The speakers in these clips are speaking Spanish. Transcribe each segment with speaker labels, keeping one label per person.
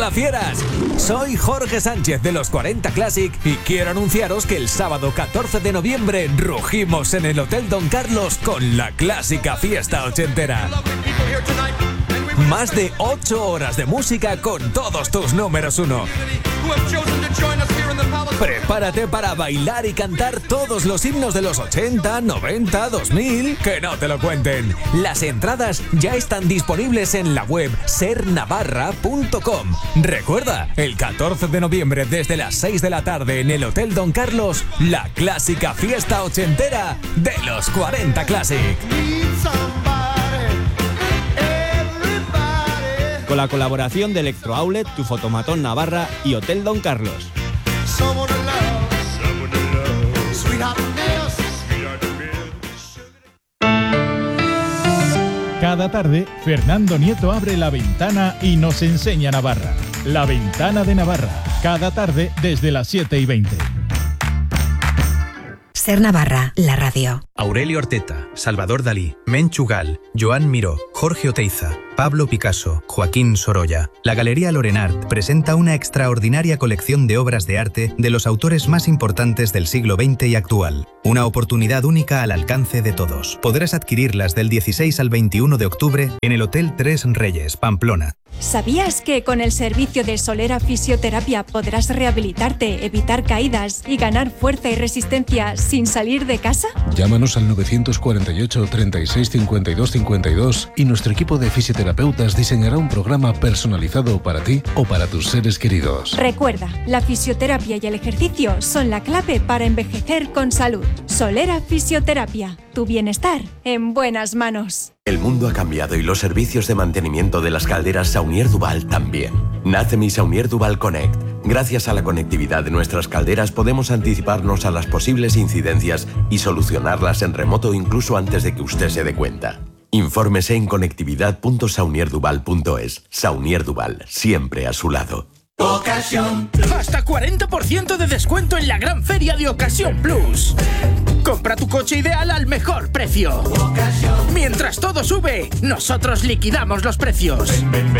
Speaker 1: Hola fieras, soy Jorge Sánchez de los 40 Classic y quiero anunciaros que el sábado 14 de noviembre rugimos en el Hotel Don Carlos con la clásica fiesta ochentera. Más de 8 horas de música con todos tus números uno. Prepárate para bailar y cantar todos los himnos de los 80, 90, 2000, que no te lo cuenten. Las entradas ya están disponibles en la web sernavarra.com. Recuerda, el 14 de noviembre desde las 6 de la tarde en el Hotel Don Carlos, la clásica fiesta ochentera de los 40 Classic.
Speaker 2: Con la colaboración de Electro Outlet, Tu Fotomatón Navarra y Hotel Don Carlos.
Speaker 3: Cada tarde, Fernando Nieto abre la ventana y nos enseña Navarra. La Ventana de Navarra. Cada tarde desde las 7:20.
Speaker 4: Ser Navarra, la radio.
Speaker 5: Aurelio Arteta, Salvador Dalí, Menchu Gal, Joan Miró, Jorge Oteiza, Pablo Picasso, Joaquín Sorolla. La Galería Lorenart presenta una extraordinaria colección de obras de arte de los autores más importantes del siglo XX y actual. Una oportunidad única al alcance de todos. Podrás adquirirlas del 16 al 21 de octubre en el Hotel Tres Reyes, Pamplona.
Speaker 6: ¿Sabías que con el servicio de Solera Fisioterapia podrás rehabilitarte, evitar caídas y ganar fuerza y resistencia sin salir de casa?
Speaker 7: Llámanos al 948 36 52 52 y nuestro equipo de fisioterapeutas diseñará un programa personalizado para ti o para tus seres queridos.
Speaker 6: Recuerda, la fisioterapia y el ejercicio son la clave para envejecer con salud. Solera Fisioterapia, tu bienestar en buenas manos.
Speaker 8: El mundo ha cambiado y los servicios de mantenimiento de las calderas Saunier Duval también. Nace mi Saunier Duval Connect. Gracias a la conectividad de nuestras calderas podemos anticiparnos a las posibles incidencias y solucionarlas en remoto incluso antes de que usted se dé cuenta. Infórmese en conectividad.saunierduval.es. Saunier Duval, siempre a su lado.
Speaker 9: Ocasión. Hasta 40% de descuento en la gran feria de Ocasión Plus. Compra tu coche ideal al mejor precio. Mientras todo sube, nosotros liquidamos los precios.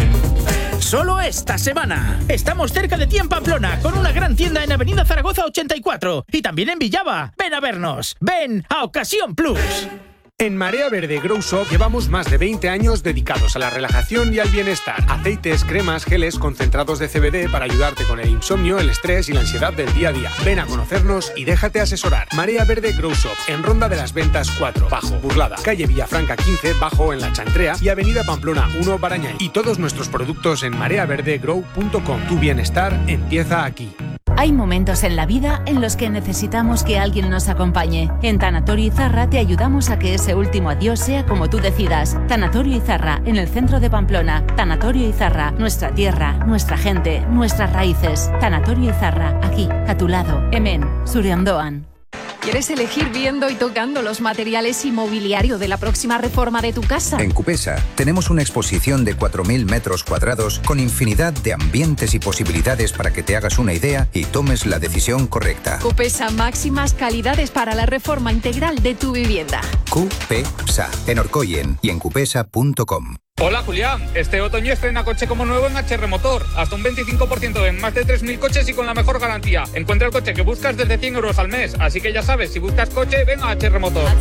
Speaker 9: Solo esta semana. Estamos cerca de ti en Pamplona, con una gran tienda en Avenida Zaragoza 84 y también en Villava. Ven a vernos. Ven a Ocasión Plus.
Speaker 10: En Marea Verde Grow Shop llevamos más de 20 años dedicados a la relajación y al bienestar. Aceites, cremas, geles, concentrados de CBD para ayudarte con el insomnio, el estrés y la ansiedad del día a día. Ven a conocernos y déjate asesorar. Marea Verde Grow Shop, en Ronda de las Ventas 4, Bajo, Burlada, calle Villafranca 15, Bajo, en La Chantrea y avenida Pamplona 1, Barañáin. Y todos nuestros productos en mareaverdegrow.com. Tu bienestar empieza aquí.
Speaker 11: Hay momentos en la vida en los que necesitamos que alguien nos acompañe. En Tanatorio Izarra te ayudamos a que ese último adiós sea como tú decidas. Tanatorio Izarra, en el centro de Pamplona. Tanatorio Izarra, nuestra tierra, nuestra gente, nuestras raíces. Tanatorio Izarra, aquí, a tu lado. Hemen, Zure-Ondoan.
Speaker 12: ¿Quieres elegir viendo y tocando los materiales y mobiliario de la próxima reforma de tu casa?
Speaker 13: En Cupesa tenemos una exposición de 4.000 metros cuadrados con infinidad de ambientes y posibilidades para que te hagas una idea y tomes la decisión correcta.
Speaker 12: Cupesa, máximas calidades para la reforma integral de tu vivienda.
Speaker 13: Cupesa, en Orcoyen y en cupesa.com.
Speaker 14: Hola Julián, este otoño estrena coche como nuevo en HR Motor. Hasta un 25% en más de 3.000 coches y con la mejor garantía. Encuentra el coche que buscas desde 100 euros al mes. Así que ya sabes, si buscas coche, ven a HR Motor.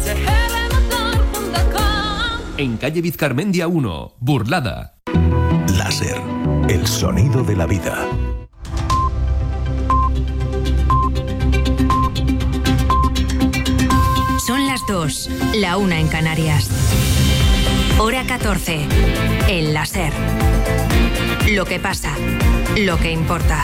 Speaker 15: En calle Vizcarmendia 1, Burlada.
Speaker 16: Láser, el sonido de la vida.
Speaker 4: Son las 2, la 1 en Canarias. Hora 14. El láser. Lo que pasa. Lo que importa.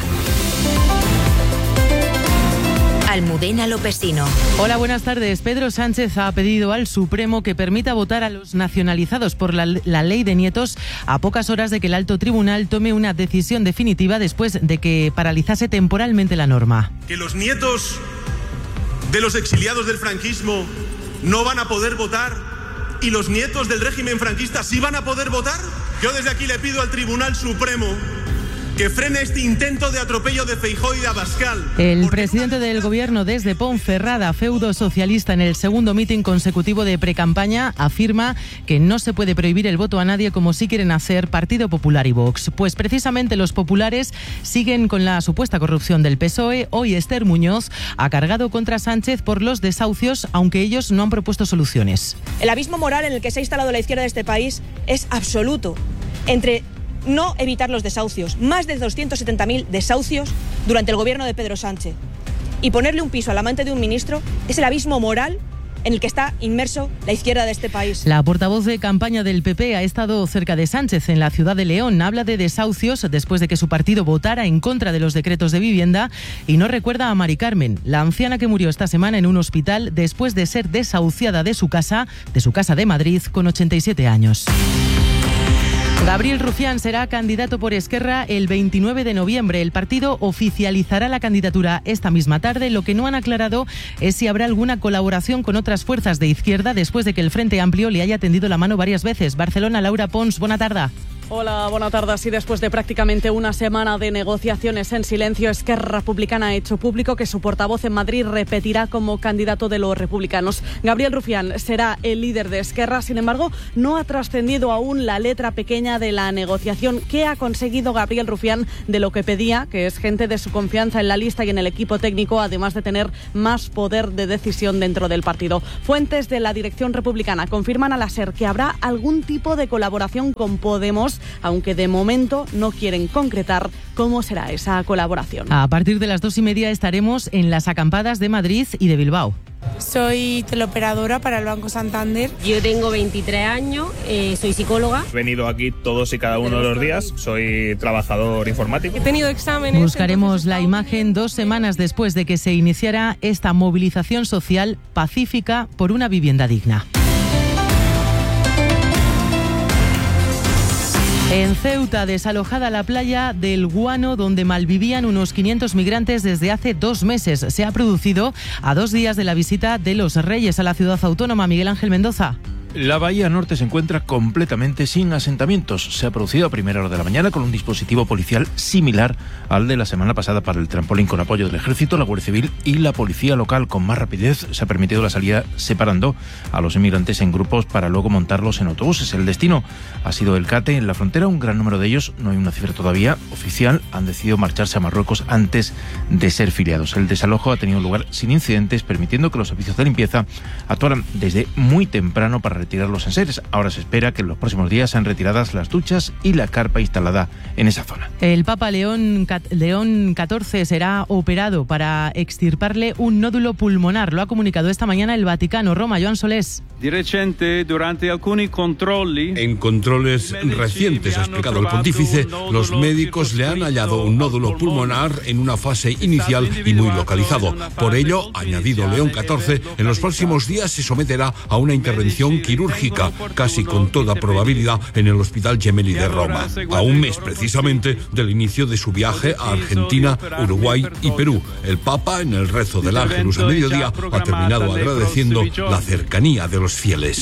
Speaker 4: Almudena Lopesino.
Speaker 17: Hola, buenas tardes. Pedro Sánchez ha pedido al Supremo que permita votar a los nacionalizados por la ley de nietos a pocas horas de que el alto tribunal tome una decisión definitiva después de que paralizase temporalmente la norma.
Speaker 18: Que los nietos de los exiliados del franquismo no van a poder votar y los nietos del régimen franquista sí van a poder votar. Yo desde aquí le pido al Tribunal Supremo que frene este intento de atropello de Feijóo y de Abascal.
Speaker 17: El presidente del gobierno desde Ponferrada, feudo socialista, en el segundo mitin consecutivo de precampaña, afirma que no se puede prohibir el voto a nadie como sí quieren hacer Partido Popular y Vox. Pues precisamente los populares siguen con la supuesta corrupción del PSOE. Hoy Esther Muñoz ha cargado contra Sánchez por los desahucios, aunque ellos no han propuesto soluciones.
Speaker 19: El abismo moral en el que se ha instalado la izquierda de este país es absoluto. Entre no evitar los desahucios, más de 270.000 desahucios durante el gobierno de Pedro Sánchez, y ponerle un piso al amante de un ministro, es el abismo moral en el que está inmerso la izquierda de este país.
Speaker 17: La portavoz de campaña del PP ha estado cerca de Sánchez en la ciudad de León. Habla de desahucios después de que su partido votara en contra de los decretos de vivienda y no recuerda a Mari Carmen, la anciana que murió esta semana en un hospital después de ser desahuciada de su casa de Madrid, con 87 años. Gabriel Rufián será candidato por Esquerra el 29 de noviembre. El partido oficializará la candidatura esta misma tarde. Lo que no han aclarado es si habrá alguna colaboración con otras fuerzas de izquierda después de que el Frente Amplio le haya tendido la mano varias veces. Barcelona, Laura Pons, buena tarde.
Speaker 20: Hola, buena tarde. Así, después de prácticamente una semana de negociaciones en silencio, Esquerra Republicana ha hecho público que su portavoz en Madrid repetirá como candidato de los republicanos. Gabriel Rufián será el líder de Esquerra. Sin embargo, no ha trascendido aún la letra pequeña de la negociación. ¿Qué ha conseguido Gabriel Rufián de lo que pedía, que es gente de su confianza en la lista y en el equipo técnico, además de tener más poder de decisión dentro del partido? Fuentes de la dirección republicana confirman a la SER que habrá algún tipo de colaboración con Podemos, aunque de momento no quieren concretar cómo será esa colaboración.
Speaker 17: A partir de las 2:30 estaremos en las acampadas de Madrid y de Bilbao.
Speaker 21: Soy teleoperadora para el Banco Santander.
Speaker 22: Yo tengo 23 años, soy psicóloga.
Speaker 23: He venido aquí todos y cada uno de los días, soy trabajador informático.
Speaker 21: He tenido exámenes.
Speaker 17: Buscaremos la imagen 2 semanas después de que se iniciara esta movilización social pacífica por una vivienda digna. En Ceuta, desalojada la playa del Guano, donde malvivían unos 500 migrantes desde hace 2 meses. Se ha producido a 2 días de la visita de los Reyes a la ciudad autónoma. Miguel Ángel Mendoza.
Speaker 24: La bahía norte se encuentra completamente sin asentamientos. Se ha producido a primera hora de la mañana con un dispositivo policial similar al de la semana pasada para el trampolín, con apoyo del Ejército, la Guardia Civil y la Policía Local. Con más rapidez se ha permitido la salida separando a los inmigrantes en grupos para luego montarlos en autobuses. El destino ha sido el Cate. En la frontera, un gran número de ellos, no hay una cifra todavía oficial, han decidido marcharse a Marruecos antes de ser filiados. El desalojo ha tenido lugar sin incidentes, permitiendo que los servicios de limpieza actuaran desde muy temprano para retirar los enseres. Ahora se espera que en los próximos días sean retiradas las duchas y la carpa instalada en esa zona.
Speaker 17: El Papa León XIV será operado para extirparle un nódulo pulmonar. Lo ha comunicado esta mañana el Vaticano. Roma, Joan Solés.
Speaker 25: En controles recientes, ha explicado el pontífice, los médicos le han hallado un nódulo pulmonar en una fase inicial y muy localizado. Por ello, ha añadido León XIV, en los próximos días se someterá a una intervención quirúrgica, casi con toda probabilidad en el Hospital Gemelli de Roma, a un mes precisamente del inicio de su viaje a Argentina, Uruguay y Perú. El Papa, en el rezo del Ángelus a mediodía, ha terminado agradeciendo la cercanía de los fieles.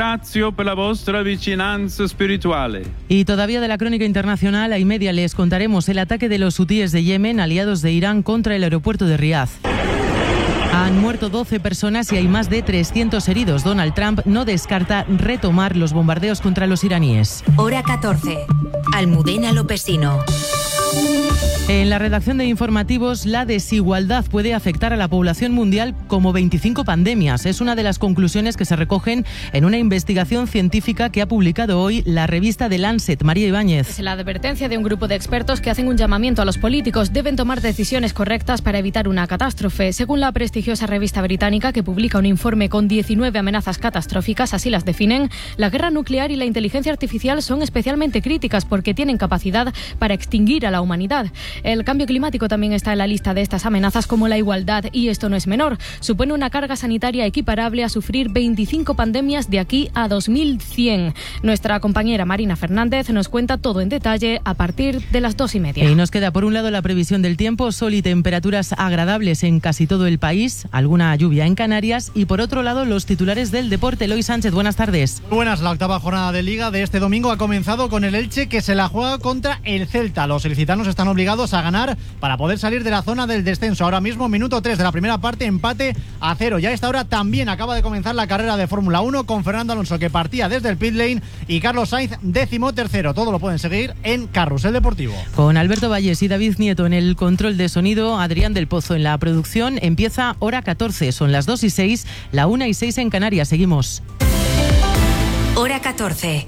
Speaker 17: Y todavía de la crónica internacional, a y media les contaremos el ataque de los hutíes de Yemen, aliados de Irán, contra el aeropuerto de Riad. Han muerto 12 personas y hay más de 300 heridos. Donald Trump no descarta retomar los bombardeos contra los iraníes.
Speaker 4: Hora 14. Almudena Lopesino.
Speaker 17: En la redacción de informativos, la desigualdad puede afectar a la población mundial como 25 pandemias. Es una de las conclusiones que se recogen en una investigación científica que ha publicado hoy la revista The Lancet. María Ibáñez.
Speaker 26: Es la advertencia de un grupo de expertos que hacen un llamamiento a los políticos. Deben tomar decisiones correctas para evitar una catástrofe. Según la prestigiosa revista británica, que publica un informe con 19 amenazas catastróficas, así las definen, la guerra nuclear y la inteligencia artificial son especialmente críticas porque tienen capacidad para extinguir a la humanidad. El cambio climático también está en la lista de estas amenazas, como la igualdad, y esto no es menor. Supone una carga sanitaria equiparable a sufrir 25 pandemias de aquí a 2100. Nuestra compañera Marina Fernández nos cuenta todo en detalle a partir de las 2:30.
Speaker 17: Y nos queda por un lado la previsión del tiempo, sol y temperaturas agradables en casi todo el país, alguna lluvia en Canarias, y por otro lado los titulares del deporte. Eloy Sánchez, buenas tardes.
Speaker 1: Buenas, la octava jornada de Liga de este domingo ha comenzado con el Elche, que se la juega contra el Celta. Los ilicitanos están obligados a ganar para poder salir de la zona del descenso. Ahora mismo, minuto 3 de la primera parte, empate a 0. Ya a esta hora también acaba de comenzar la carrera de Fórmula 1 con Fernando Alonso, que partía desde el pit lane, y Carlos Sainz 13º. Todo lo pueden seguir en Carrusel Deportivo.
Speaker 17: Con Alberto Valles y David Nieto en el control de sonido, Adrián del Pozo en la producción. Empieza hora 14, son las 2:06, la 1:06 en Canarias. Seguimos.
Speaker 4: Hora 14.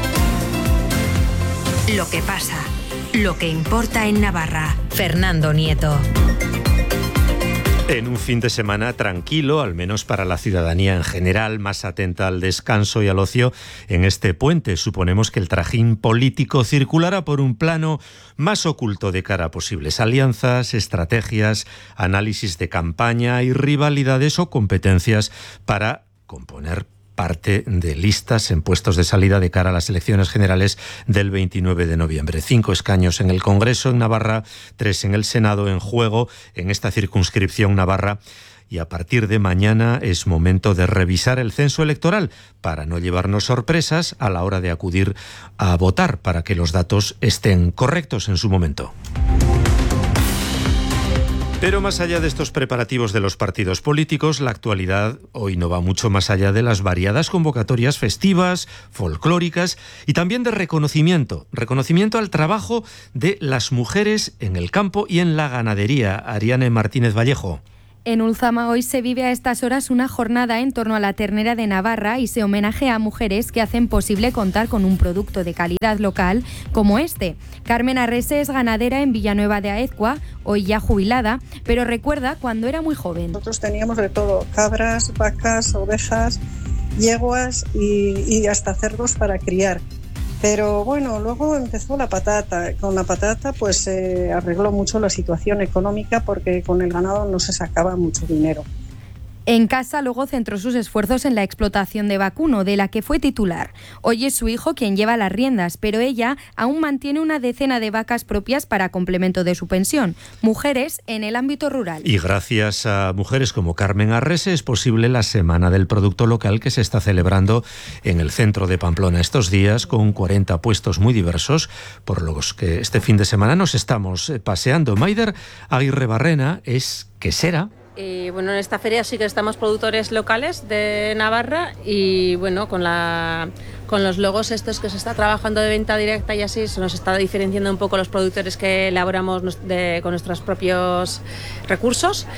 Speaker 4: Lo que pasa, lo que importa en Navarra. Fernando Nieto.
Speaker 2: En un fin de semana tranquilo, al menos para la ciudadanía en general, más atenta al descanso y al ocio en este puente. Suponemos que el trajín político circulará por un plano más oculto de cara a posibles alianzas, estrategias, análisis de campaña y rivalidades o competencias para componer parte de listas en puestos de salida de cara a las elecciones generales del 29 de noviembre. 5 escaños en el Congreso en Navarra, 3 en el Senado en juego en esta circunscripción navarra. Y a partir de mañana es momento de revisar el censo electoral para no llevarnos sorpresas a la hora de acudir a votar, para que los datos estén correctos en su momento. Pero más allá de estos preparativos de los partidos políticos, la actualidad hoy no va mucho más allá de las variadas convocatorias festivas, folclóricas y también de reconocimiento al trabajo de las mujeres en el campo y en la ganadería. Ariane Martínez Vallejo.
Speaker 3: En Ulzama hoy se vive a estas horas una jornada en torno a la ternera de Navarra y se homenajea a mujeres que hacen posible contar con un producto de calidad local como este. Carmen Arrese es ganadera en Villanueva de Aezcua, hoy ya jubilada, pero recuerda cuando era muy joven.
Speaker 5: Nosotros teníamos de todo, cabras, vacas, ovejas, yeguas y hasta cerdos para criar. Pero bueno, luego empezó la patata. Con la patata pues se arregló mucho la situación económica porque con el ganado no se sacaba mucho dinero.
Speaker 3: En casa luego centró sus esfuerzos en la explotación de vacuno, de la que fue titular. Hoy es su hijo quien lleva las riendas, pero ella aún mantiene una decena de vacas propias para complemento de su pensión. Mujeres en el ámbito rural.
Speaker 2: Y gracias a mujeres como Carmen Arrese es posible la Semana del Producto Local, que se está celebrando en el centro de Pamplona estos días, con 40 puestos muy diversos, por los que este fin de semana nos estamos paseando. Maider Aguirre Barrena es quesera.
Speaker 6: Bueno, en esta feria sí que estamos productores locales de Navarra y bueno, con los logos estos que se está trabajando de venta directa y así se nos está diferenciando un poco los productores que elaboramos con nuestros propios recursos.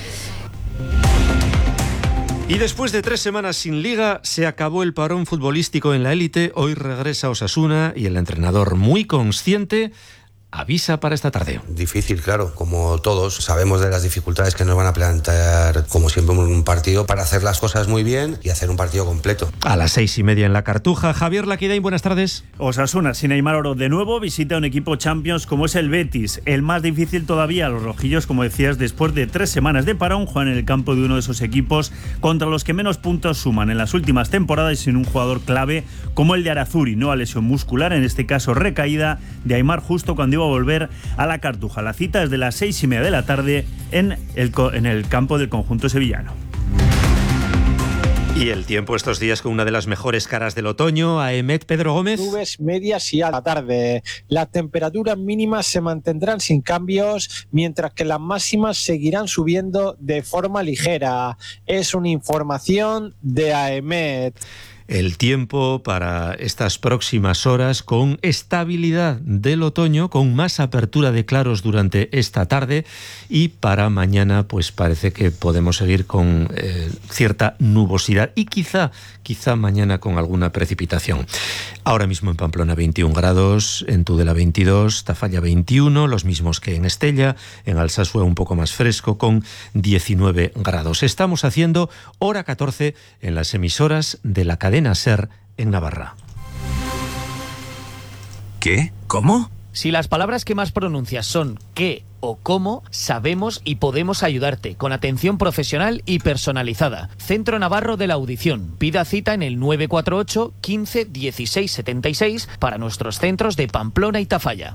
Speaker 2: Y después de 3 semanas sin liga, se acabó el parón futbolístico en la élite. Hoy regresa Osasuna y el entrenador, muy consciente, avisa para esta tarde.
Speaker 7: Difícil, claro, como todos. Sabemos de las dificultades que nos van a plantear, como siempre, un partido para hacer las cosas muy bien y hacer un partido completo.
Speaker 2: A las 6:30 en la Cartuja. Javier Laquidain, buenas tardes.
Speaker 27: Osasuna, sin Aimar Oro, de nuevo visita un equipo Champions como es el Betis. El más difícil todavía. Los rojillos, como decías, después de 3 semanas de parón, juegan en el campo de uno de esos equipos contra los que menos puntos suman en las últimas temporadas, y sin un jugador clave como el de Arazuri. Nueva lesión muscular, en este caso recaída de Aimar justo cuando iba a volver a la Cartuja. La cita es de las 6:30 de la tarde en el campo del conjunto sevillano.
Speaker 2: Y el tiempo estos días con una de las mejores caras del otoño. Aemet, Pedro Gómez.
Speaker 28: Nubes medias y a la tarde. Las temperaturas mínimas se mantendrán sin cambios, mientras que las máximas seguirán subiendo de forma ligera. Es una información de Aemet.
Speaker 2: El tiempo para estas próximas horas, con estabilidad del otoño, con más apertura de claros durante esta tarde, y para mañana pues parece que podemos seguir con cierta nubosidad y quizá mañana con alguna precipitación. Ahora mismo en Pamplona 21 grados, en Tudela 22, Tafalla 21, los mismos que en Estella, en Alsasua un poco más fresco con 19 grados. Estamos haciendo hora 14 en las emisoras de la cadena SER en Navarra.
Speaker 29: ¿Qué? ¿Cómo?
Speaker 8: Si las palabras que más pronuncias son qué o cómo, sabemos y podemos ayudarte con atención profesional y personalizada. Centro Navarro de la Audición. Pida cita en el 948 15 16 76 para nuestros centros de Pamplona y Tafalla.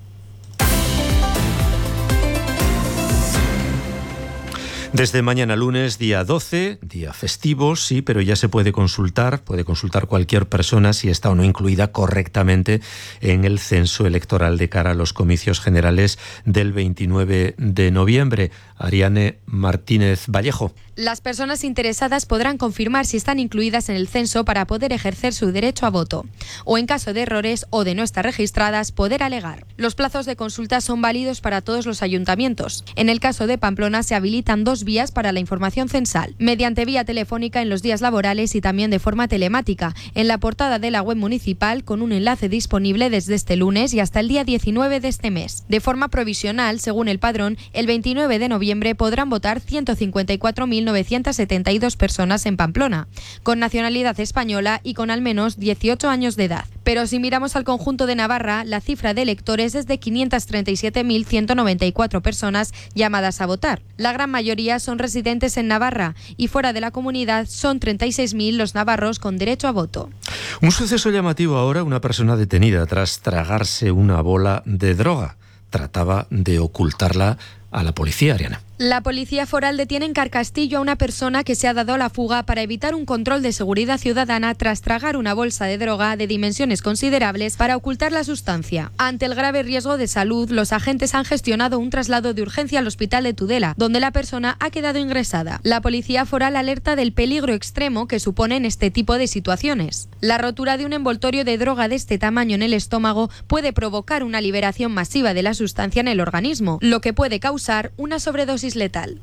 Speaker 2: Desde mañana lunes, día 12, día festivo, sí, pero ya se puede consultar cualquier persona si está o no incluida correctamente en el censo electoral de cara a los comicios generales del 29 de noviembre. Ariane Martínez Vallejo.
Speaker 3: Las personas interesadas podrán confirmar si están incluidas en el censo para poder ejercer su derecho a voto, o en caso de errores o de no estar registradas, poder alegar. Los plazos de consulta son válidos para todos los ayuntamientos. En el caso de Pamplona se habilitan 2 vías para la información censal, mediante vía telefónica en los días laborales y también de forma telemática, en la portada de la web municipal con un enlace disponible desde este lunes y hasta el día 19 de este mes. De forma provisional, según el padrón, el 29 de noviembre podrán votar 154.972 personas en Pamplona, con nacionalidad española y con al menos 18 años de edad. Pero si miramos al conjunto de Navarra, la cifra de electores es de 537.194 personas llamadas a votar. La gran mayoría son residentes en Navarra y fuera de la comunidad son 36.000 los navarros con derecho a voto.
Speaker 2: Un suceso llamativo ahora, una persona detenida tras tragarse una bola de droga. Trataba de ocultarla a la policía, Ariana.
Speaker 3: La Policía Foral detiene en Carcastillo a una persona que se ha dado a la fuga para evitar un control de seguridad ciudadana tras tragar una bolsa de droga de dimensiones considerables para ocultar la sustancia. Ante el grave riesgo de salud, los agentes han gestionado un traslado de urgencia al hospital de Tudela, donde la persona ha quedado ingresada. La Policía Foral alerta del peligro extremo que suponen este tipo de situaciones. La rotura de un envoltorio de droga de este tamaño en el estómago puede provocar una liberación masiva de la sustancia en el organismo, lo que puede causar una sobredosis letal.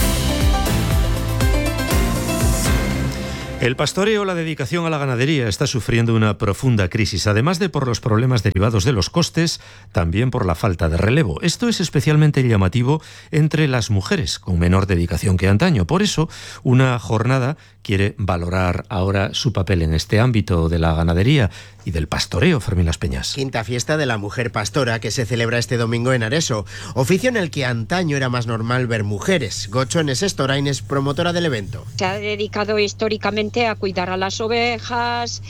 Speaker 2: El pastoreo, la dedicación a la ganadería, está sufriendo una profunda crisis, además de por los problemas derivados de los costes, también por la falta de relevo. Esto es especialmente llamativo entre las mujeres, con menor dedicación que antaño. Por eso, una jornada quiere valorar ahora su papel en este ámbito de la ganadería y del pastoreo. Fermín Las Peñas.
Speaker 9: Quinta fiesta de la mujer pastora que se celebra este domingo en Areso, oficio en el que antaño era más normal ver mujeres. Gochones Estorain es promotora del evento.
Speaker 10: Se ha dedicado históricamente a cuidar a las ovejas,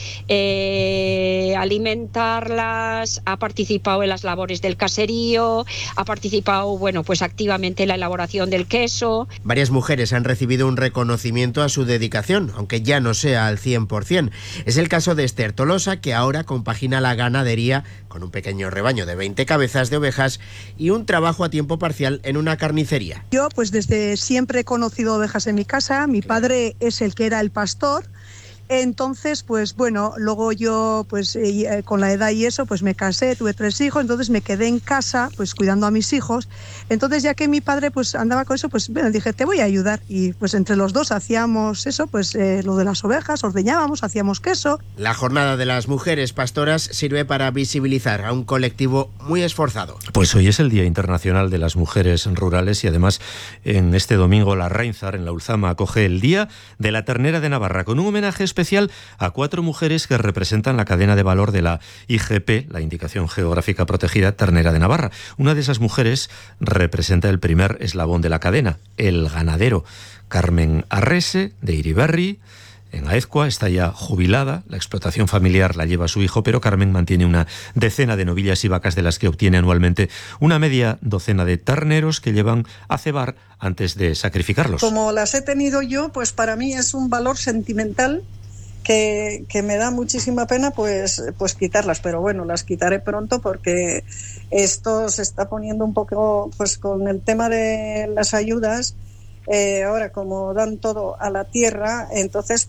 Speaker 10: alimentarlas, ha participado en las labores del caserío, ha participado, pues activamente en la elaboración del queso.
Speaker 9: Varias mujeres han recibido un reconocimiento a su dedicación, aunque ya no sea al 100%. Es el caso de Esther Tolosa, que ahora compagina la ganadería con un pequeño rebaño de 20 cabezas de ovejas y un trabajo a tiempo parcial en una carnicería.
Speaker 11: Yo desde siempre he conocido ovejas en mi casa, mi padre es el que era el pastor. Entonces, luego yo, con la edad y eso, me casé, tuve 3 hijos, entonces me quedé en casa, cuidando a mis hijos. Entonces, ya que mi padre, andaba con eso, dije, te voy a ayudar. Y, entre los dos hacíamos eso, lo de las ovejas, ordeñábamos, hacíamos queso.
Speaker 9: La jornada de las mujeres pastoras sirve para visibilizar a un colectivo muy esforzado.
Speaker 2: Pues hoy es el Día Internacional de las Mujeres Rurales y además en este domingo la Reinzar en la Ulzama acoge el Día de la Ternera de Navarra con un homenaje especial a 4 mujeres que representan la cadena de valor de la IGP, la Indicación Geográfica Protegida Ternera de Navarra. Una de esas mujeres representa el primer eslabón de la cadena, el ganadero. Carmen Arrese, de Iriberri, en Aezcua, está ya jubilada, la explotación familiar la lleva su hijo, pero Carmen mantiene una decena de novillas y vacas de las que obtiene anualmente una media docena de terneros que llevan a cebar antes de sacrificarlos.
Speaker 5: Como las he tenido yo, para mí es un valor sentimental que me da muchísima pena quitarlas, pero bueno, las quitaré pronto porque esto se está poniendo un poco con el tema de las ayudas. Ahora como dan todo a la tierra, entonces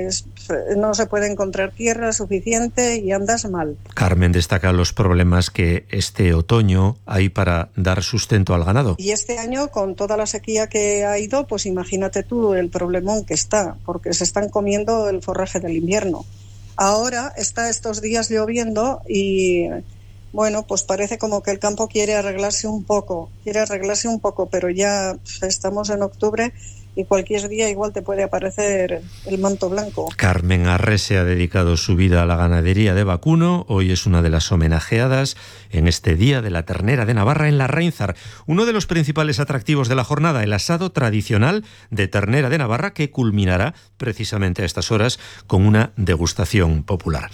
Speaker 5: no se puede encontrar tierra suficiente y andas mal.
Speaker 2: Carmen destaca los problemas que este otoño hay para dar sustento al ganado.
Speaker 5: Y este año, con toda la sequía que ha ido, imagínate tú el problemón que está, porque se están comiendo el forraje del invierno. Ahora está estos días lloviendo y parece como que el campo quiere arreglarse un poco, pero ya estamos en octubre y cualquier día igual te puede aparecer el manto blanco.
Speaker 2: Carmen Arrese ha dedicado su vida a la ganadería de vacuno. Hoy es una de las homenajeadas en este Día de la Ternera de Navarra en la Reinzar. Uno de los principales atractivos de la jornada, el asado tradicional de ternera de Navarra, que culminará precisamente a estas horas con una degustación popular.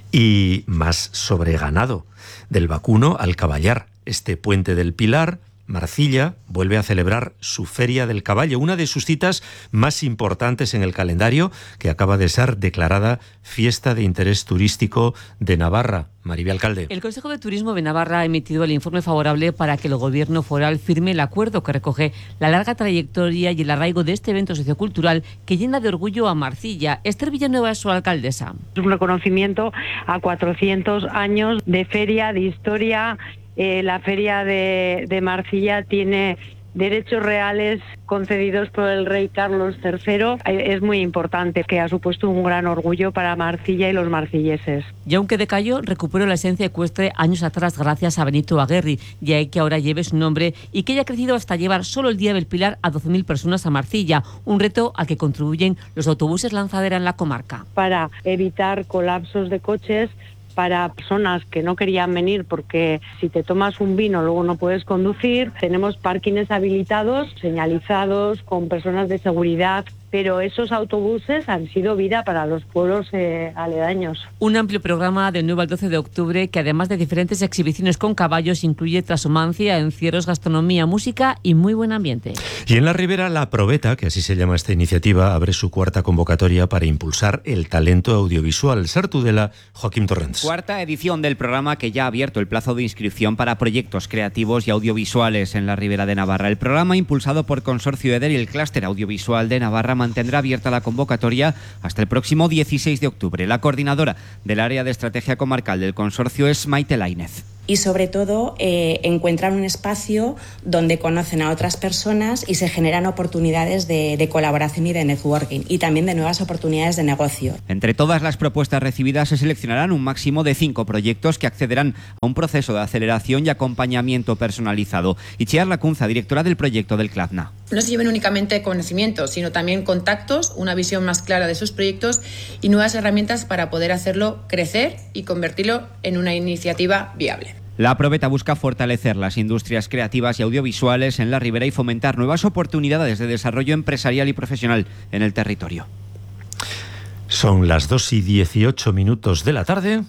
Speaker 2: Y más sobre ganado. Del vacuno al caballar. Este puente del Pilar, Marcilla vuelve a celebrar su Feria del Caballo, una de sus citas más importantes en el calendario, que acaba de ser declarada Fiesta de Interés Turístico de Navarra. Maribel Alcalde.
Speaker 12: El Consejo de Turismo de Navarra ha emitido el informe favorable para que el Gobierno foral firme el acuerdo que recoge la larga trayectoria y el arraigo de este evento sociocultural que llena de orgullo a Marcilla. Esther Villanueva es su alcaldesa.
Speaker 13: Es un reconocimiento a 400 años de feria, de historia. La feria de Marcilla tiene derechos reales concedidos por el rey Carlos III. Es muy importante, que ha supuesto un gran orgullo para Marcilla y los marcilleses.
Speaker 12: Y aunque decayó, recuperó la esencia ecuestre años atrás gracias a Benito Aguerri, y hay que ahora lleve su nombre y que haya crecido hasta llevar solo el Día del Pilar a 12.000 personas a Marcilla, un reto al que contribuyen los autobuses lanzadera en la comarca.
Speaker 13: Para evitar colapsos de coches, para personas que no querían venir porque si te tomas un vino luego no puedes conducir. Tenemos parkings habilitados, señalizados, con personas de seguridad, pero esos autobuses han sido vida para los pueblos aledaños.
Speaker 12: Un amplio programa del 9 al 12 de octubre que, además de diferentes exhibiciones con caballos, incluye trashumancia, encierros, gastronomía, música y muy buen ambiente.
Speaker 2: Y en la Ribera, la Probeta, que así se llama esta iniciativa, abre su cuarta convocatoria para impulsar el talento audiovisual. Ser Tudela, Joaquín Torrents.
Speaker 14: Cuarta edición del programa, que ya ha abierto el plazo de inscripción para proyectos creativos y audiovisuales en la Ribera de Navarra. El programa, impulsado por Consorcio EDER y el Clúster Audiovisual de Navarra, mantendrá abierta la convocatoria hasta el próximo 16 de octubre. La coordinadora del área de estrategia comarcal del consorcio es Maite Lainez.
Speaker 15: Y sobre todo encuentran un espacio donde conocen a otras personas y se generan oportunidades de colaboración y de networking, y también de nuevas oportunidades de negocio.
Speaker 14: Entre todas las propuestas recibidas se seleccionarán un máximo de 5 proyectos que accederán a un proceso de aceleración y acompañamiento personalizado. Itziar Lacunza, directora del proyecto del CLAVNA.
Speaker 16: No se lleven únicamente conocimientos, sino también contactos, una visión más clara de sus proyectos y nuevas herramientas para poder hacerlo crecer y convertirlo en una iniciativa viable.
Speaker 14: La Probeta busca fortalecer las industrias creativas y audiovisuales en la Ribera y fomentar nuevas oportunidades de desarrollo empresarial y profesional en el territorio.
Speaker 2: Son las 2:18 de la tarde.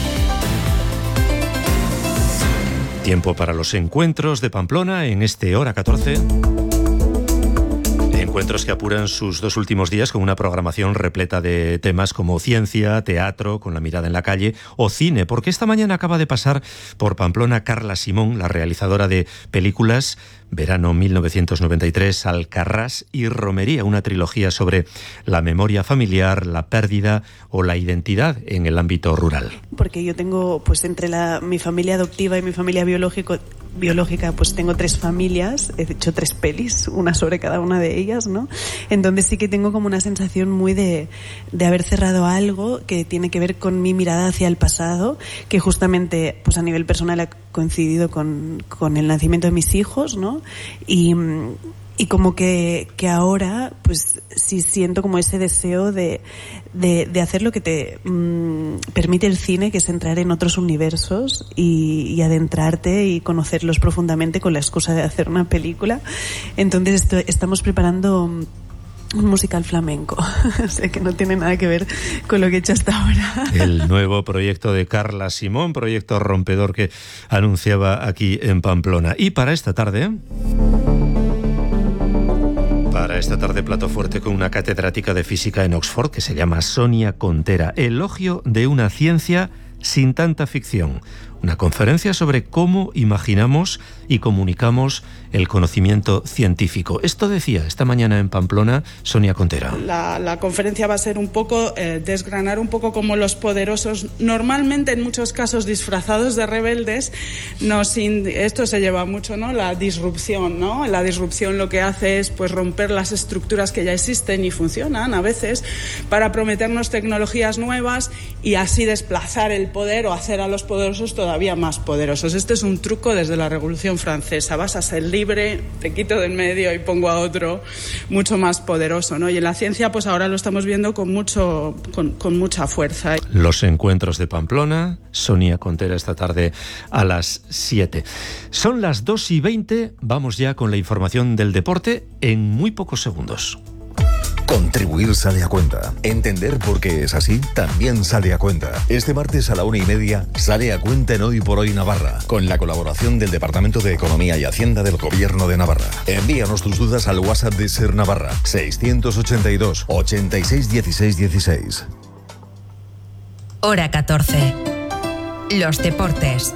Speaker 2: Tiempo para los encuentros de Pamplona en este Hora 14. Encuentros que apuran sus 2 últimos días con una programación repleta de temas como ciencia, teatro, con la mirada en la calle, o cine, porque esta mañana acaba de pasar por Pamplona Carla Simón, la realizadora de películas Verano 1993, Alcarrás y Romería, una trilogía sobre la memoria familiar, la pérdida o la identidad en el ámbito rural.
Speaker 18: Porque yo tengo, pues entre mi familia adoptiva y mi familia biológica, pues tengo 3 familias, he hecho 3 pelis, una sobre cada una de ellas, ¿no? Entonces sí que tengo como una sensación muy de haber cerrado algo que tiene que ver con mi mirada hacia el pasado, que justamente pues a nivel personal ha coincidido con el nacimiento de mis hijos, ¿no? Y como que ahora pues sí siento como ese deseo de hacer lo que te permite el cine, que es entrar en otros universos y adentrarte y conocerlos profundamente con la excusa de hacer una película. Entonces estamos preparando un musical flamenco, o sea que no tiene nada que ver con lo que he hecho hasta ahora.
Speaker 2: El nuevo proyecto de Carla Simón, proyecto rompedor que anunciaba aquí en Pamplona. Y para esta tarde, plato fuerte con una catedrática de física en Oxford que se llama Sonia Contera. Elogio de una ciencia sin tanta ficción. Una conferencia sobre cómo imaginamos y comunicamos el conocimiento científico. Esto decía esta mañana en Pamplona Sonia Contera.
Speaker 19: La conferencia va a ser un poco desgranar un poco cómo los poderosos, normalmente en muchos casos disfrazados de rebeldes, esto se lleva mucho, ¿no? La disrupción, ¿no? La disrupción lo que hace es pues romper las estructuras que ya existen y funcionan a veces para prometernos tecnologías nuevas y así desplazar el poder o hacer a los poderosos todavía todavía más poderosos. Este es un truco desde la Revolución Francesa. Vas a ser libre, te quito del medio y pongo a otro mucho más poderoso, ¿no? Y en la ciencia, pues ahora lo estamos viendo con mucha fuerza.
Speaker 2: Los encuentros de Pamplona, Sonia Contera esta tarde a las 7. Son las 2:20, vamos ya con la información del deporte en muy pocos segundos.
Speaker 1: Contribuir sale a cuenta. Entender por qué es así también sale a cuenta. Este martes a la 1:30 sale a cuenta en Hoy por Hoy Navarra, con la colaboración del Departamento de Economía y Hacienda del Gobierno de Navarra. Envíanos tus dudas al WhatsApp de Ser Navarra, 682 86 16 16.
Speaker 4: Hora 14. Los deportes.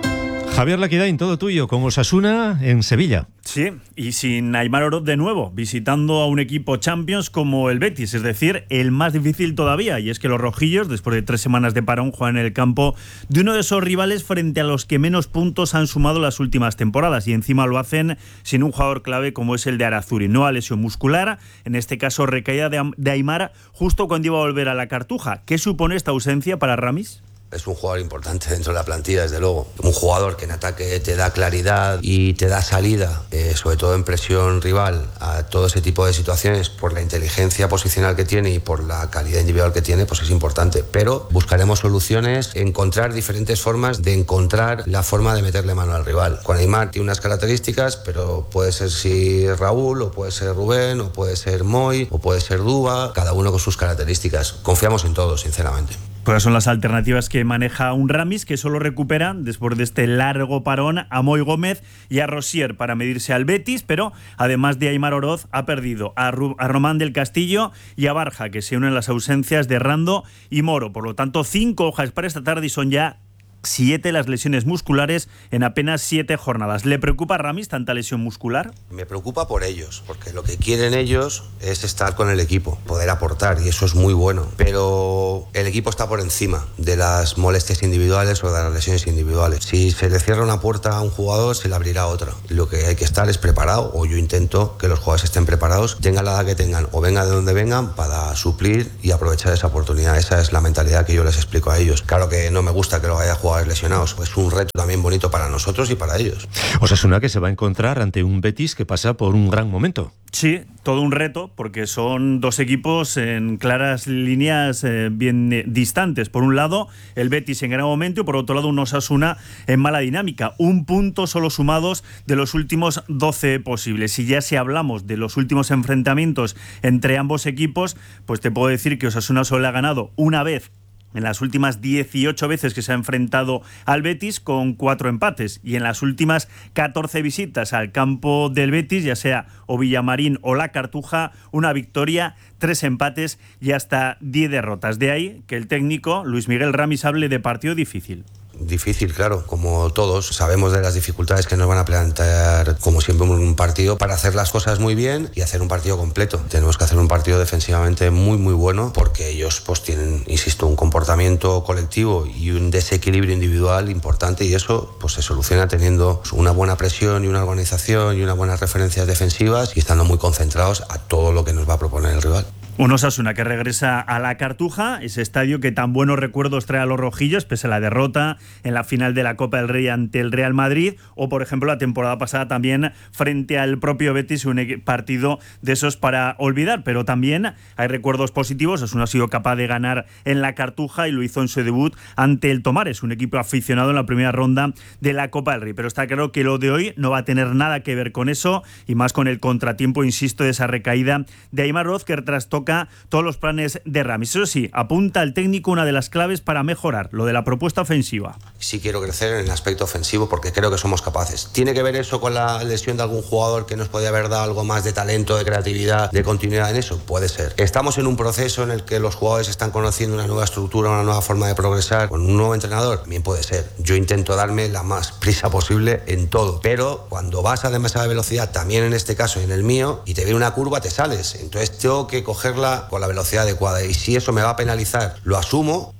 Speaker 2: Javier Laquidain, todo tuyo, con Osasuna en Sevilla.
Speaker 27: Sí, y sin Aimar Oroz de nuevo, visitando a un equipo Champions como el Betis, es decir, el más difícil todavía. Y es que los rojillos, después de 3 semanas de parón, juegan en el campo de uno de esos rivales frente a los que menos puntos han sumado las últimas temporadas. Y encima lo hacen sin un jugador clave como es el de Arazuri. Nueva lesión muscular, en este caso recaída de Aimar, justo cuando iba a volver a la Cartuja. ¿Qué supone esta ausencia para Ramis?
Speaker 7: Es un jugador importante dentro de la plantilla, desde luego. Un jugador que en ataque te da claridad y te da salida, sobre todo en presión rival, a todo ese tipo de situaciones, por la inteligencia posicional que tiene y por la calidad individual que tiene, pues es importante. Pero buscaremos soluciones, encontrar diferentes formas de encontrar la forma de meterle mano al rival. Con Aimar tiene unas características, pero puede ser si Raúl, o puede ser Rubén, o puede ser Moy, o puede ser Duba, cada uno con sus características. Confiamos en todos, sinceramente.
Speaker 27: Pues son las alternativas que maneja un Ramis, que solo recupera, después de este largo parón, a Moy Gómez y a Rosier para medirse al Betis, pero además de Aimar Oroz, ha perdido a Román del Castillo y a Barja, que se unen las ausencias de Rando y Moro. Por lo tanto, 5 hojas para esta tarde y son ya 7 las lesiones musculares en apenas 7 jornadas. ¿Le preocupa a Ramis tanta lesión muscular?
Speaker 7: Me preocupa por ellos, porque lo que quieren ellos es estar con el equipo, poder aportar, y eso es muy bueno. Pero el equipo está por encima de las molestias individuales o de las lesiones individuales. Si se le cierra una puerta a un jugador, se le abrirá otra. Lo que hay que estar es preparado, o yo intento que los jugadores estén preparados, tengan la edad que tengan o vengan de donde vengan, para suplir y aprovechar esa oportunidad. Esa es la mentalidad que yo les explico a ellos. Claro que no me gusta que lo vaya a jugar lesionados, es un reto también bonito para nosotros y para ellos.
Speaker 2: Osasuna que se va a encontrar ante un Betis que pasa por un gran momento.
Speaker 27: Sí, todo un reto, porque son 2 equipos en claras líneas bien distantes. Por un lado, el Betis en gran momento y por otro lado, un Osasuna en mala dinámica. 1 punto solo sumados de los últimos 12 posibles. Y ya si hablamos de los últimos enfrentamientos entre ambos equipos, pues te puedo decir que Osasuna solo ha ganado una vez en las últimas 18 veces que se ha enfrentado al Betis, con 4 empates, y en las últimas 14 visitas al campo del Betis, ya sea o Villamarín o la Cartuja, una victoria, 3 empates y hasta 10 derrotas. De ahí que el técnico Luis Miguel Ramis hable de partido difícil.
Speaker 7: Difícil, claro, como todos sabemos de las dificultades que nos van a plantear, como siempre, un partido para hacer las cosas muy bien y hacer un partido completo. Tenemos que hacer un partido defensivamente muy muy bueno, porque ellos pues tienen, insisto, un comportamiento colectivo y un desequilibrio individual importante, y eso pues se soluciona teniendo una buena presión y una organización y unas buenas referencias defensivas y estando muy concentrados a todo lo que nos va a proponer el rival.
Speaker 27: Un Osasuna que regresa a la Cartuja, ese estadio que tan buenos recuerdos trae a los rojillos, pese a la derrota en la final de la Copa del Rey ante el Real Madrid, o por ejemplo la temporada pasada también frente al propio Betis, un partido de esos para olvidar. Pero también hay recuerdos positivos. Osasuna ha sido capaz de ganar en la Cartuja y lo hizo en su debut ante el Tomares, un equipo aficionado en la primera ronda de la Copa del Rey. Pero está claro que lo de hoy no va a tener nada que ver con eso, y más con el contratiempo, insisto, de esa recaída de Aimar Oroz, que trastoca todos los planes de Ramis. Eso sí, apunta al técnico una de las claves para mejorar, lo de la propuesta ofensiva.
Speaker 7: Sí quiero crecer en el aspecto ofensivo, porque creo que somos capaces. ¿Tiene que ver eso con la lesión de algún jugador que nos podía haber dado algo más de talento, de creatividad, de continuidad en eso? Puede ser. Estamos en un proceso en el que los jugadores están conociendo una nueva estructura, una nueva forma de progresar con un nuevo entrenador. También puede ser. Yo intento darme la más prisa posible en todo, pero cuando vas a demasiada velocidad, también en este caso y en el mío, y te viene una curva, te sales. Entonces tengo que cogerla con la velocidad adecuada, y si eso me va a penalizar, lo asumo.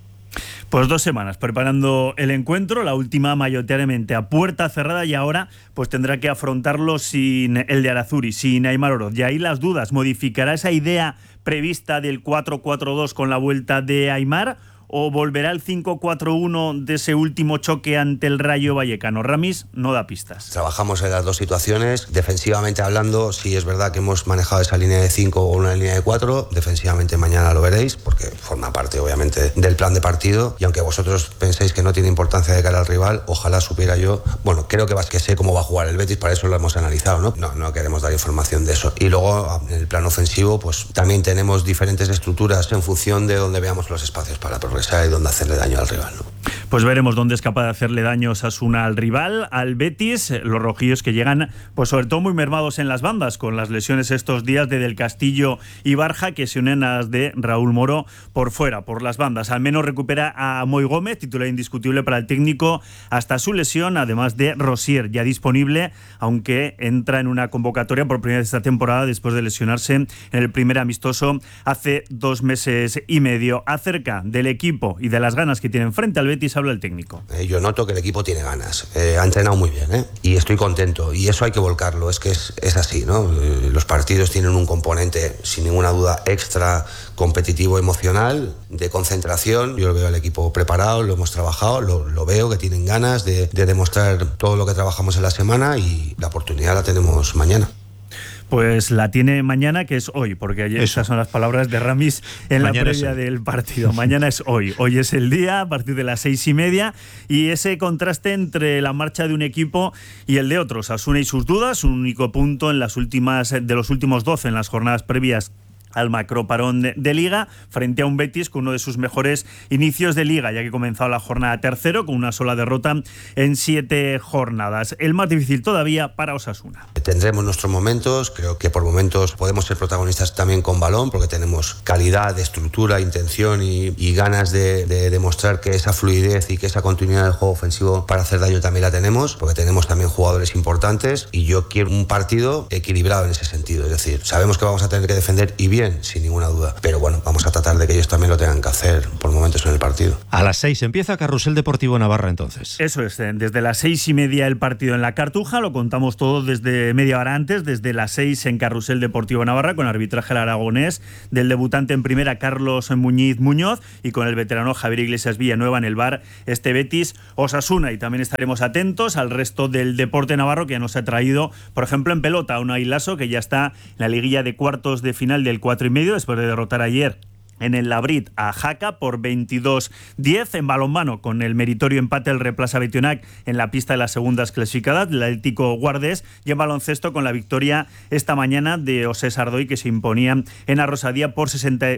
Speaker 27: Pues 2 semanas preparando el encuentro, la última mayoritariamente a puerta cerrada, y ahora pues tendrá que afrontarlo sin el de Arazuri, sin Aimar Oroz. Y ahí las dudas, ¿modificará esa idea prevista del 4-4-2 con la vuelta de Aimar, o volverá el 5-4-1 de ese último choque ante el Rayo Vallecano? Ramis no da pistas.
Speaker 7: Trabajamos en las dos situaciones. Defensivamente hablando, sí es verdad que hemos manejado esa línea de 5 o una línea de 4. Defensivamente mañana lo veréis, porque forma parte obviamente del plan de partido. Y aunque vosotros penséis que no tiene importancia de cara al rival, ojalá supiera yo. Bueno, creo que sé cómo va a jugar el Betis, para eso lo hemos analizado, ¿no? No queremos dar información de eso. Y luego, en el plano ofensivo, pues también tenemos diferentes estructuras en función de donde veamos los espacios para progresar y dónde hacerle daño al rival, ¿no?
Speaker 27: Pues veremos dónde es capaz de hacerle daño Osasuna al rival, al Betis. Los rojillos que llegan, pues sobre todo muy mermados en las bandas, con las lesiones estos días de Del Castillo y Barja, que se unen a las de Raúl Moro por fuera, por las bandas. Al menos recupera a Moy Gómez, titular indiscutible para el técnico, hasta su lesión, además de Rosier, ya disponible, aunque entra en una convocatoria por primera vez esta temporada después de lesionarse en el primer amistoso hace 2 meses y medio. Acerca del equipo y de las ganas que tienen frente al Betis habla el técnico.
Speaker 7: Yo noto que el equipo tiene ganas, ha entrenado muy bien, y estoy contento, y eso hay que volcarlo, es que es así, ¿no? Los partidos tienen un componente sin ninguna duda extra competitivo, emocional, de concentración. Yo veo al equipo preparado, lo hemos trabajado, lo veo que tienen ganas de demostrar todo lo que trabajamos en la semana, y la oportunidad la tenemos mañana.
Speaker 27: Pues la tiene mañana, que es hoy, porque ayer esas son las palabras de Ramis en mañana la previa del partido. Mañana es hoy. Hoy es el día, a partir de las 6:30, y ese contraste entre la marcha de un equipo y el de otros. Osasuna y sus dudas, un único punto de los últimos 12 en las jornadas previas al macroparón de Liga, frente a un Betis con uno de sus mejores inicios de Liga, ya que ha comenzado la jornada tercero con una sola derrota en 7 jornadas. El más difícil todavía para Osasuna.
Speaker 7: Tendremos nuestros momentos, creo que por momentos podemos ser protagonistas también con balón, porque tenemos calidad, estructura, intención y ganas de demostrar que esa fluidez y que esa continuidad del juego ofensivo para hacer daño también la tenemos, porque tenemos también jugadores importantes, y yo quiero un partido equilibrado en ese sentido. Es decir, sabemos que vamos a tener que defender, y bien, sin ninguna duda, pero bueno, vamos a tratar de que ellos también lo tengan que hacer por momentos en el partido.
Speaker 2: A las 6 empieza Carrusel Deportivo Navarra, entonces.
Speaker 27: Eso es, desde las 6:30 el partido en la Cartuja, lo contamos todo desde media hora antes, desde las 6 en Carrusel Deportivo Navarra, con arbitraje al aragonés del debutante en primera Carlos Muñoz y con el veterano Javier Iglesias Villanueva en el bar este Betis Osasuna. Y también estaremos atentos al resto del deporte navarro, que nos ha traído, por ejemplo, en pelota, Unai Laso, que ya está en la liguilla de cuartos de final del 4,5, después de derrotar ayer en el Labrit a Jaca por 22-10. En balonmano, con el meritorio empate el Replaza Betionac en la pista de las segundas clasificadas, el Atlético Guardés, y en baloncesto con la victoria esta mañana de Osés Ardoy, que se imponía en Arrosadía por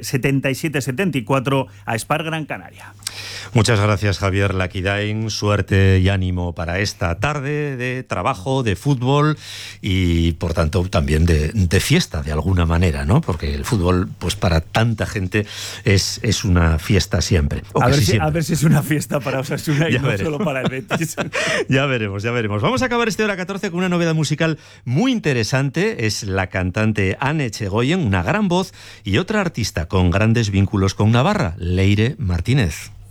Speaker 27: 77-74 a Spar Gran Canaria.
Speaker 2: Muchas gracias, Javier Laquidain. Suerte y ánimo para esta tarde de trabajo, de fútbol y, por tanto, también de fiesta, de alguna manera, ¿no? Porque el fútbol, pues para tanta gente, es una fiesta siempre.
Speaker 27: A ver si es una fiesta para Osasuna y no solo para el Betis.
Speaker 2: Ya veremos. Vamos a acabar este hora 14 con una novedad musical muy interesante. Es la cantante Anne Echegoyen, una gran voz, y otra artista con grandes vínculos con Navarra, Leire Martínez.